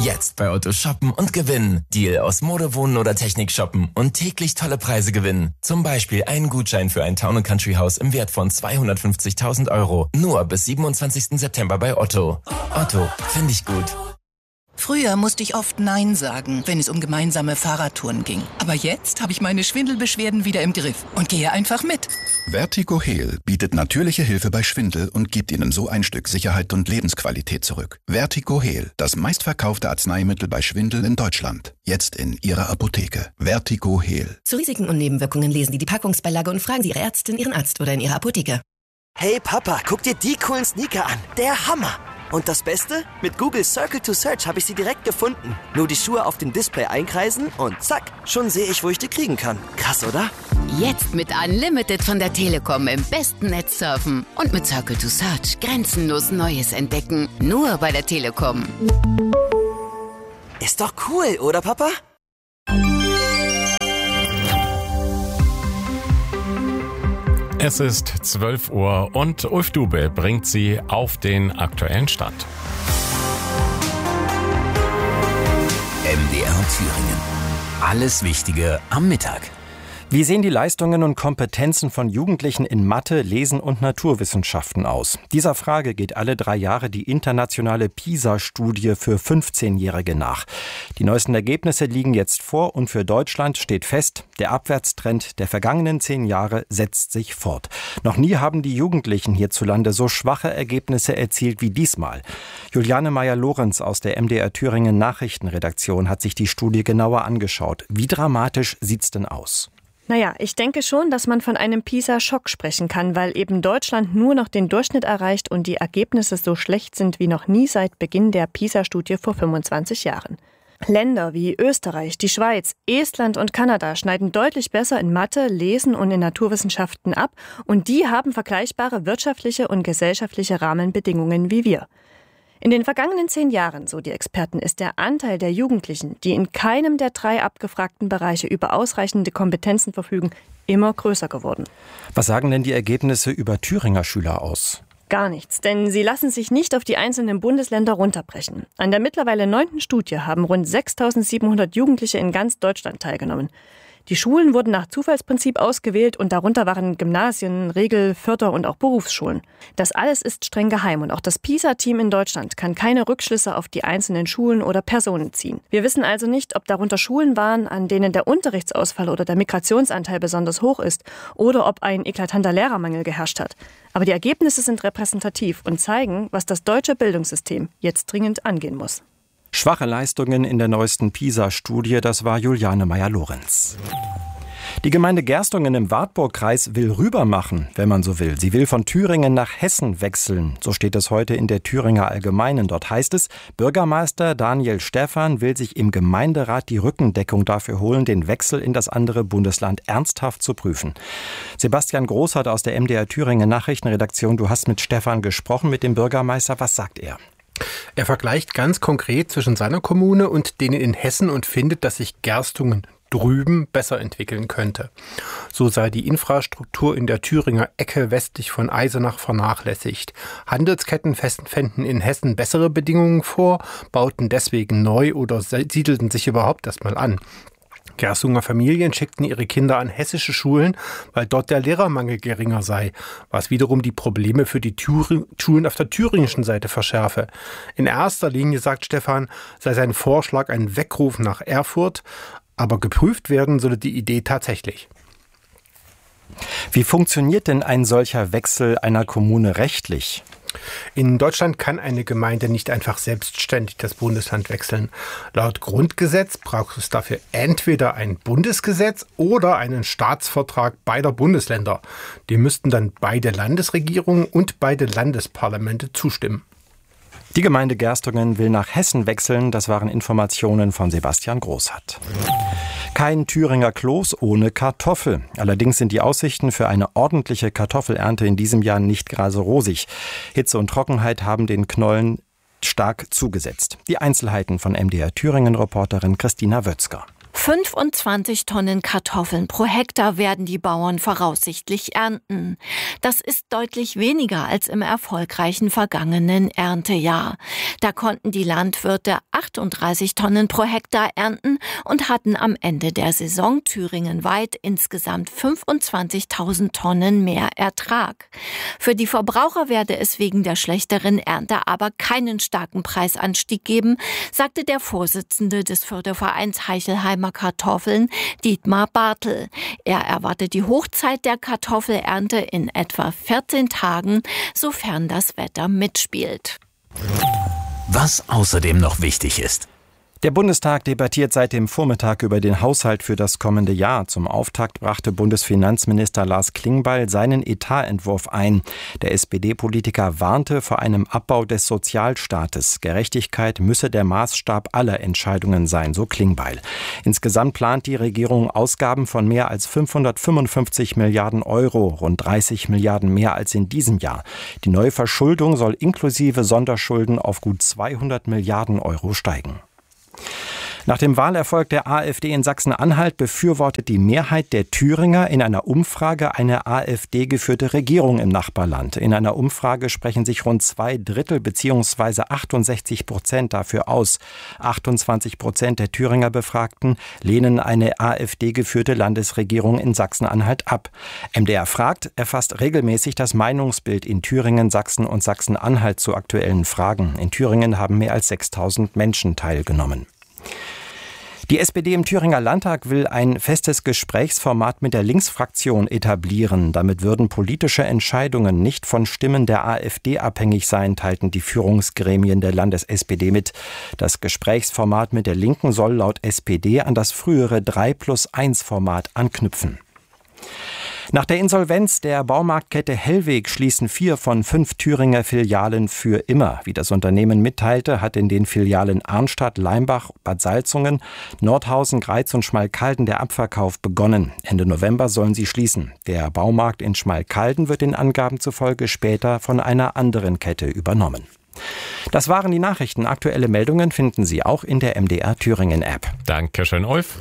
Jetzt bei Otto shoppen und gewinnen. Deal aus Mode, Wohnen oder Technik shoppen und täglich tolle Preise gewinnen. Zum Beispiel einen Gutschein für ein Town & Country Haus im Wert von 250.000 €. Nur bis 27. September bei Otto. Otto, finde ich gut. Früher musste ich oft Nein sagen, wenn es um gemeinsame Fahrradtouren ging. Aber jetzt habe ich meine Schwindelbeschwerden wieder im Griff und gehe einfach mit. Vertigo-Heal bietet natürliche Hilfe bei Schwindel und gibt Ihnen so ein Stück Sicherheit und Lebensqualität zurück. Vertigo-Heal, das meistverkaufte Arzneimittel bei Schwindel in Deutschland. Jetzt in Ihrer Apotheke. Vertigo-Heal. Zu Risiken und Nebenwirkungen lesen Sie die Packungsbeilage und fragen Sie Ihre Ärztin, Ihren Arzt oder in Ihrer Apotheke. Hey Papa, guck dir die coolen Sneaker an. Der Hammer! Und das Beste? Mit Google Circle to Search habe ich sie direkt gefunden. Nur die Schuhe auf dem Display einkreisen und zack, schon sehe ich, wo ich die kriegen kann. Krass, oder? Jetzt mit Unlimited von der Telekom im besten Netz surfen. Und mit Circle to Search grenzenlos Neues entdecken. Nur bei der Telekom. Ist doch cool, oder Papa? Es ist 12 Uhr und Ulf Dube bringt Sie auf den aktuellen Stand. MDR Thüringen. Alles Wichtige am Mittag. Wie sehen die Leistungen und Kompetenzen von Jugendlichen in Mathe, Lesen und Naturwissenschaften aus? Dieser Frage geht alle 3 Jahre die internationale PISA-Studie für 15-Jährige nach. Die neuesten Ergebnisse liegen jetzt vor und für Deutschland steht fest, der Abwärtstrend der vergangenen 10 Jahre setzt sich fort. Noch nie haben die Jugendlichen hierzulande so schwache Ergebnisse erzielt wie diesmal. Juliane Meyer-Lorenz aus der MDR Thüringen Nachrichtenredaktion hat sich die Studie genauer angeschaut. Wie dramatisch sieht's denn aus? Naja, ich denke schon, dass man von einem PISA-Schock sprechen kann, weil eben Deutschland nur noch den Durchschnitt erreicht und die Ergebnisse so schlecht sind wie noch nie seit Beginn der PISA-Studie vor 25 Jahren. Länder wie Österreich, die Schweiz, Estland und Kanada schneiden deutlich besser in Mathe, Lesen und in Naturwissenschaften ab und die haben vergleichbare wirtschaftliche und gesellschaftliche Rahmenbedingungen wie wir. In den vergangenen 10 Jahren, so die Experten, ist der Anteil der Jugendlichen, die in keinem der 3 abgefragten Bereiche über ausreichende Kompetenzen verfügen, immer größer geworden. Was sagen denn die Ergebnisse über Thüringer Schüler aus? Gar nichts, denn sie lassen sich nicht auf die einzelnen Bundesländer runterbrechen. An der mittlerweile 9. Studie haben rund 6.700 Jugendliche in ganz Deutschland teilgenommen. Die Schulen wurden nach Zufallsprinzip ausgewählt und darunter waren Gymnasien, Regel-, Förder- und auch Berufsschulen. Das alles ist streng geheim und auch das PISA-Team in Deutschland kann keine Rückschlüsse auf die einzelnen Schulen oder Personen ziehen. Wir wissen also nicht, ob darunter Schulen waren, an denen der Unterrichtsausfall oder der Migrationsanteil besonders hoch ist oder ob ein eklatanter Lehrermangel geherrscht hat. Aber die Ergebnisse sind repräsentativ und zeigen, was das deutsche Bildungssystem jetzt dringend angehen muss. Schwache Leistungen in der neuesten PISA-Studie, das war Juliane Meyer-Lorenz. Die Gemeinde Gerstungen im Wartburgkreis will rübermachen, wenn man so will. Sie will von Thüringen nach Hessen wechseln. So steht es heute in der Thüringer Allgemeinen. Dort heißt es, Bürgermeister Daniel Stephan will sich im Gemeinderat die Rückendeckung dafür holen, den Wechsel in das andere Bundesland ernsthaft zu prüfen. Sebastian Großhardt aus der MDR Thüringen Nachrichtenredaktion, du hast mit Stephan gesprochen, mit dem Bürgermeister. Was sagt er? Er vergleicht ganz konkret zwischen seiner Kommune und denen in Hessen und findet, dass sich Gerstungen drüben besser entwickeln könnte. So sei die Infrastruktur in der Thüringer Ecke westlich von Eisenach vernachlässigt. Handelsketten fänden in Hessen bessere Bedingungen vor, bauten deswegen neu oder siedelten sich überhaupt erstmal an. Gerstunger Familien schickten ihre Kinder an hessische Schulen, weil dort der Lehrermangel geringer sei, was wiederum die Probleme für die Schulen auf der thüringischen Seite verschärfe. In erster Linie, sagt Stephan, sei sein Vorschlag ein Weckruf nach Erfurt, aber geprüft werden solle die Idee tatsächlich. Wie funktioniert denn ein solcher Wechsel einer Kommune rechtlich? In Deutschland kann eine Gemeinde nicht einfach selbstständig das Bundesland wechseln. Laut Grundgesetz braucht es dafür entweder ein Bundesgesetz oder einen Staatsvertrag beider Bundesländer. Dem müssten dann beide Landesregierungen und beide Landesparlamente zustimmen. Die Gemeinde Gerstungen will nach Hessen wechseln. Das waren Informationen von Sebastian Großhardt. Kein Thüringer Kloß ohne Kartoffel. Allerdings sind die Aussichten für eine ordentliche Kartoffelernte in diesem Jahr nicht gerade rosig. Hitze und Trockenheit haben den Knollen stark zugesetzt. Die Einzelheiten von MDR Thüringen-Reporterin Christina Wötzger. 25 Tonnen Kartoffeln pro Hektar werden die Bauern voraussichtlich ernten. Das ist deutlich weniger als im erfolgreichen vergangenen Erntejahr. Da konnten die Landwirte 38 Tonnen pro Hektar ernten und hatten am Ende der Saison thüringenweit insgesamt 25.000 Tonnen mehr Ertrag. Für die Verbraucher werde es wegen der schlechteren Ernte aber keinen starken Preisanstieg geben, sagte der Vorsitzende des Fördervereins Heichelheimer Kartoffeln, Dietmar Bartel. Er erwartet die Hochzeit der Kartoffelernte in etwa 14 Tagen, sofern das Wetter mitspielt. Was außerdem noch wichtig ist. Der Bundestag debattiert seit dem Vormittag über den Haushalt für das kommende Jahr. Zum Auftakt brachte Bundesfinanzminister Lars Klingbeil seinen Etatentwurf ein. Der SPD-Politiker warnte vor einem Abbau des Sozialstaates. Gerechtigkeit müsse der Maßstab aller Entscheidungen sein, so Klingbeil. Insgesamt plant die Regierung Ausgaben von mehr als 555 Milliarden Euro, rund 30 Milliarden mehr als in diesem Jahr. Die neue Verschuldung soll inklusive Sonderschulden auf gut 200 Milliarden Euro steigen. Nach dem Wahlerfolg der AfD in Sachsen-Anhalt befürwortet die Mehrheit der Thüringer in einer Umfrage eine AfD-geführte Regierung im Nachbarland. In einer Umfrage sprechen sich rund 2/3 bzw. 68% dafür aus. 28% der Thüringer Befragten lehnen eine AfD-geführte Landesregierung in Sachsen-Anhalt ab. MDR fragt erfasst regelmäßig das Meinungsbild in Thüringen, Sachsen und Sachsen-Anhalt zu aktuellen Fragen. In Thüringen haben mehr als 6.000 Menschen teilgenommen. Die SPD im Thüringer Landtag will ein festes Gesprächsformat mit der Linksfraktion etablieren. Damit würden politische Entscheidungen nicht von Stimmen der AfD abhängig sein, teilten die Führungsgremien der Landes-SPD mit. Das Gesprächsformat mit der Linken soll laut SPD an das frühere 3+1-Format anknüpfen. Nach der Insolvenz der Baumarktkette Hellweg schließen 4 von 5 Thüringer Filialen für immer. Wie das Unternehmen mitteilte, hat in den Filialen Arnstadt, Leimbach, Bad Salzungen, Nordhausen, Greiz und Schmalkalden der Abverkauf begonnen. Ende November sollen sie schließen. Der Baumarkt in Schmalkalden wird den Angaben zufolge später von einer anderen Kette übernommen. Das waren die Nachrichten. Aktuelle Meldungen finden Sie auch in der MDR Thüringen App. Dankeschön, Ulf.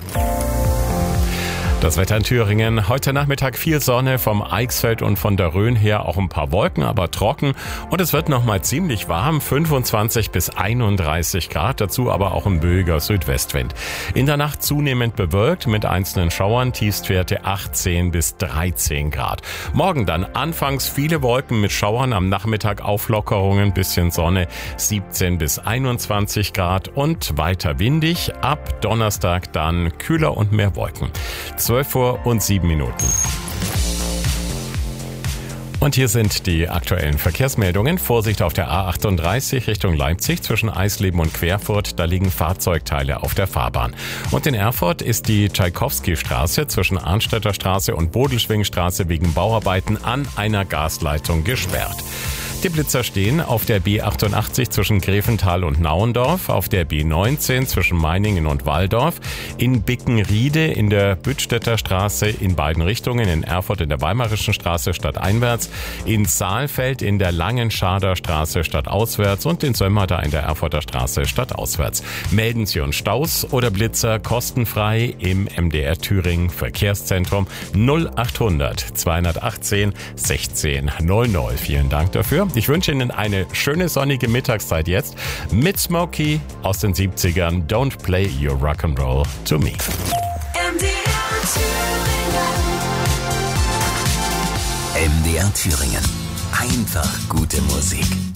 Das Wetter in Thüringen. Heute Nachmittag viel Sonne vom Eichsfeld und von der Rhön her, auch ein paar Wolken, aber trocken. Und es wird noch mal ziemlich warm, 25 bis 31 Grad, dazu aber auch ein böiger Südwestwind. In der Nacht zunehmend bewölkt mit einzelnen Schauern, Tiefstwerte 18 bis 13 Grad. Morgen dann anfangs viele Wolken mit Schauern, am Nachmittag Auflockerungen, bisschen Sonne, 17 bis 21 Grad und weiter windig. Ab Donnerstag dann kühler und mehr Wolken. 12:07 Und hier sind die aktuellen Verkehrsmeldungen. Vorsicht auf der A38 Richtung Leipzig zwischen Eisleben und Querfurt. Da liegen Fahrzeugteile auf der Fahrbahn. Und in Erfurt ist die Tschaikowski-Straße zwischen Arnstädter Straße und Bodelschwingstraße wegen Bauarbeiten an einer Gasleitung gesperrt. Die Blitzer stehen auf der B88 zwischen Grevental und Nauendorf, auf der B19 zwischen Meiningen und Walldorf, in Bickenriede in der Büttstädter Straße in beiden Richtungen, in Erfurt in der Weimarischen Straße stadteinwärts, in Saalfeld in der Langenschader Straße stadtauswärts und in Sömmerda in der Erfurter Straße stadtauswärts. Melden Sie uns Staus oder Blitzer kostenfrei im MDR Thüringen Verkehrszentrum 0800 218 1600. Vielen Dank dafür. Ich wünsche Ihnen eine schöne sonnige Mittagszeit jetzt mit Smokey aus den 70ern. Don't play your rock'n'roll to me. MDR Thüringen. Einfach gute Musik.